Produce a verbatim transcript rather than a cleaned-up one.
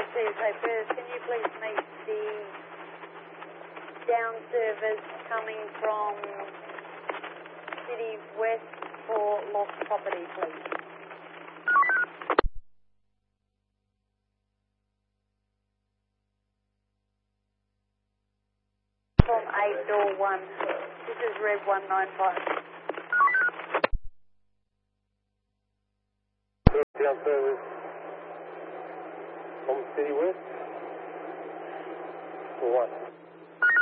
C S A first, can you please meet the down service coming from City West for lost property, please? From eight door one. This is Red one nine five. Down service from City West for what?